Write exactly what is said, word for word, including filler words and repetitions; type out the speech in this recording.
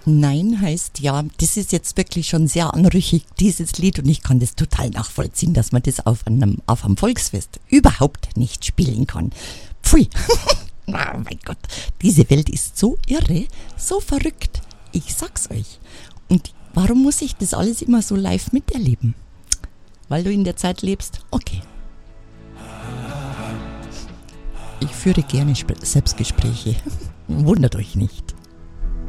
Nein heißt ja, das ist jetzt wirklich schon sehr anrüchig, dieses Lied, und ich kann das total nachvollziehen, dass man das auf einem, auf einem Volksfest überhaupt nicht spielen kann. Pfui! Oh mein Gott, diese Welt ist so irre, so verrückt. Ich sag's euch. Und warum muss ich das alles immer so live miterleben? Weil du in der Zeit lebst? Okay. Ich führe gerne Sp- Selbstgespräche. Wundert euch nicht.